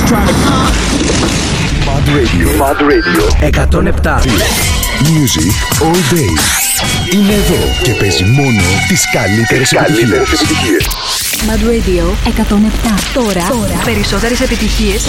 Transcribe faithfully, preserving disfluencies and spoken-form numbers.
Mad Radio. Mad Radio. εκατόν επτά. Music all day. Είναι εδώ και παίζει μόνο τις καλύτερες επιτυχίες. Mad Radio εκατόν επτά. Τώρα, Τώρα. περισσότερες επιτυχίες